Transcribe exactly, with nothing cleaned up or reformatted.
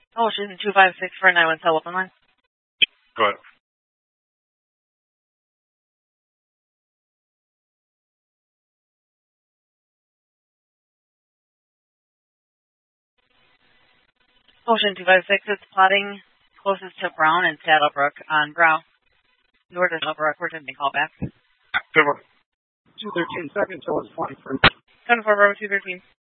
Ocean two five six for nine one telephone line. Go ahead. Ocean two five six, it's plotting closest to Brown and Saddlebrook on Brown. North of Saddlebrook, we're going to call back. Good one. two thirteen seconds, so it's twenty-three. ten four, Bravo two thirteen.